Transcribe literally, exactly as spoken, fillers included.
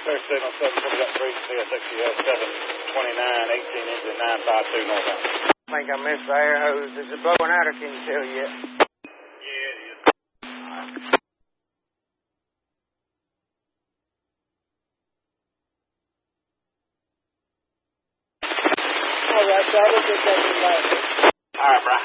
First signal seven forty got three C S X U L seven twenty-nine, eighteen engine nine five two northbound. I think I missed the air hose. Is it blowing out or can you tell yet? Yeah, it is. All right, so I will get that in back. All right, Brian.